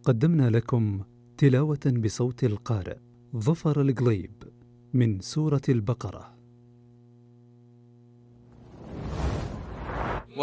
قدمنا لكم تلاوة بصوت القارئ ظفر القليب من سورة البقرة.